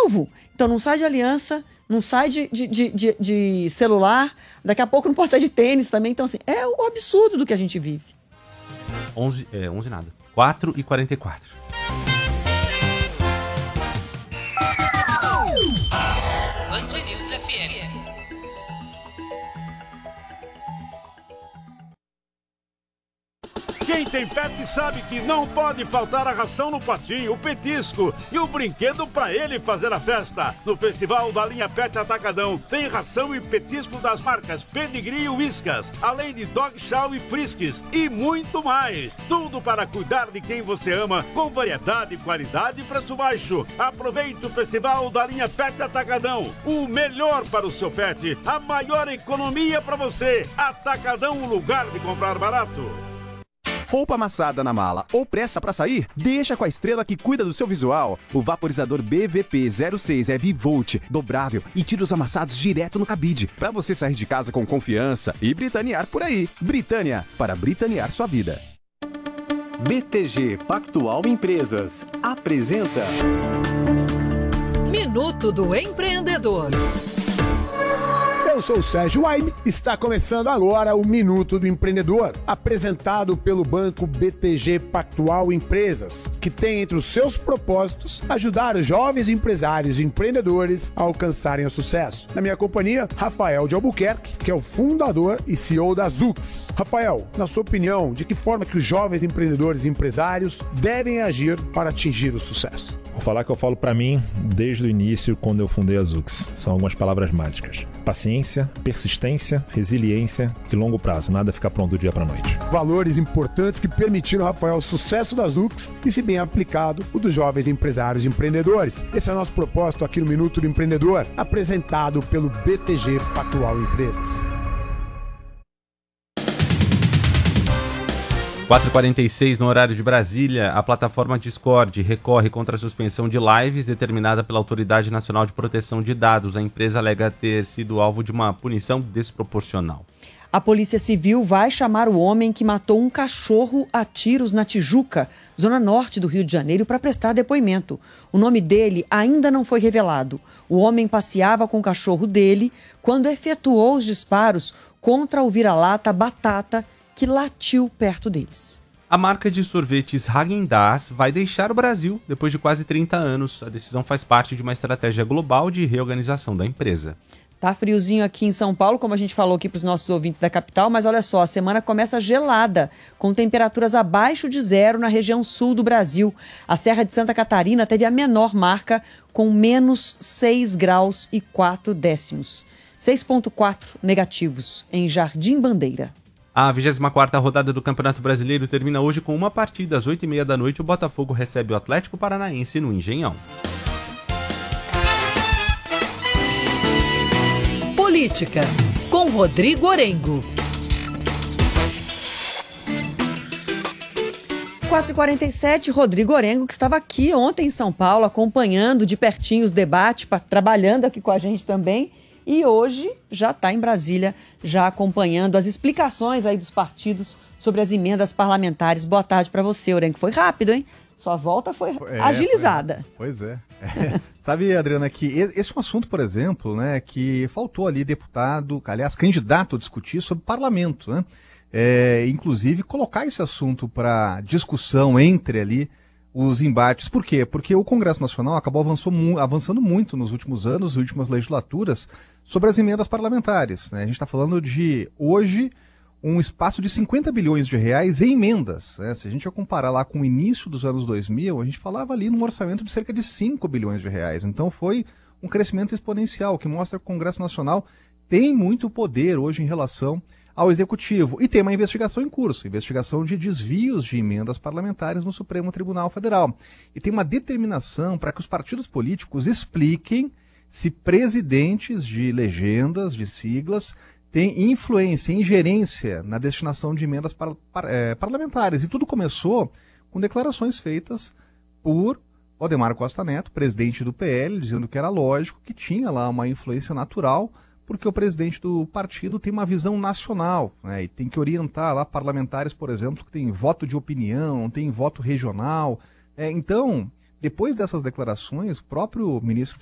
alvo. Então não sai de aliança, não sai de celular, daqui a pouco não pode sair de tênis também. Então, assim, é o absurdo do que a gente vive. 11 nada. 4h44. Band News FM. Quem tem pet sabe que não pode faltar a ração no potinho, o petisco e o brinquedo para ele fazer a festa. No Festival da Linha Pet Atacadão tem ração e petisco das marcas Pedigree e Whiskas, além de Dog Chow e Friskies e muito mais. Tudo para cuidar de quem você ama, com variedade, qualidade e preço baixo. Aproveite o Festival da Linha Pet Atacadão. O melhor para o seu pet, a maior economia para você. Atacadão, o lugar de comprar barato. Roupa amassada na mala ou pressa pra sair? Deixa com a Estrela que cuida do seu visual. O vaporizador BVP06 é bivolt, dobrável e tira os amassados direto no cabide, pra você sair de casa com confiança e britanear por aí. Britânia, para britanear sua vida. BTG Pactual Empresas apresenta Minuto do Empreendedor. Eu sou o Sérgio Waime, está começando agora o Minuto do Empreendedor, apresentado pelo banco BTG Pactual Empresas, que tem entre os seus propósitos ajudar os jovens empresários e empreendedores a alcançarem o sucesso. Na minha companhia, Rafael de Albuquerque, que é o fundador e CEO da Zux. Rafael, na sua opinião, de que forma que os jovens empreendedores e empresários devem agir para atingir o sucesso? Vou falar que eu falo para mim desde o início, quando eu fundei a Zux. São algumas palavras mágicas. Paciência, persistência, resiliência e longo prazo. Nada fica pronto do dia para noite. Valores importantes que permitiram, Rafael, o sucesso da Zux e, se bem aplicado, o dos jovens empresários e empreendedores. Esse é o nosso propósito aqui no Minuto do Empreendedor, apresentado pelo BTG Pactual Empresas. 4h46 no horário de Brasília, a plataforma Discord recorre contra a suspensão de lives determinada pela Autoridade Nacional de Proteção de Dados. A empresa alega ter sido alvo de uma punição desproporcional. A Polícia Civil vai chamar o homem que matou um cachorro a tiros na Tijuca, zona norte do Rio de Janeiro, para prestar depoimento. O nome dele ainda não foi revelado. O homem passeava com o cachorro dele quando efetuou os disparos contra o vira-lata Batata, que latiu perto deles. A marca de sorvetes Häagen-Dazs vai deixar o Brasil depois de quase 30 anos. A decisão faz parte de uma estratégia global de reorganização da empresa. Tá friozinho aqui em São Paulo, como a gente falou aqui para os nossos ouvintes da capital, mas olha só, a semana começa gelada, com temperaturas abaixo de zero na região sul do Brasil. A Serra de Santa Catarina teve a menor marca, com menos 6 graus e 4 décimos. 6,4 negativos em Jardim Bandeira. A 24ª rodada do Campeonato Brasileiro termina hoje com uma partida. Às 8h30 da noite, o Botafogo recebe o Atlético Paranaense no Engenhão. Política, com Rodrigo Orengo. 4h47, Rodrigo Orengo, que estava aqui ontem em São Paulo, acompanhando de pertinho os debates, trabalhando aqui com a gente também. E hoje já está em Brasília, já acompanhando as explicações aí dos partidos sobre as emendas parlamentares. Boa tarde para você, Orengo. Foi rápido, hein? Sua volta foi agilizada. Pois é. Sabe, Adriana, que esse é um assunto, por exemplo, né, que faltou ali deputado, aliás, candidato a discutir sobre parlamento, né? Inclusive, colocar esse assunto para discussão entre ali os embates. Por quê? Porque o Congresso Nacional acabou avançando muito nos últimos anos, nas últimas legislaturas, sobre as emendas parlamentares, né? A gente está falando de, hoje, um espaço de 50 bilhões de reais em emendas, né? Se a gente comparar lá com o início dos anos 2000, a gente falava ali num orçamento de cerca de 5 bilhões de reais. Então foi um crescimento exponencial, que mostra que o Congresso Nacional tem muito poder hoje em relação ao Executivo. E tem uma investigação em curso, investigação de desvios de emendas parlamentares no Supremo Tribunal Federal. E tem uma determinação para que os partidos políticos expliquem se presidentes de legendas, de siglas, têm influência, ingerência na destinação de emendas parlamentares. E tudo começou com declarações feitas por Waldemar Costa Neto, presidente do PL, dizendo que era lógico que tinha lá uma influência natural, porque o presidente do partido tem uma visão nacional, né, e tem que orientar lá parlamentares, por exemplo, que têm voto de opinião, tem voto regional. Então, depois dessas declarações, o próprio ministro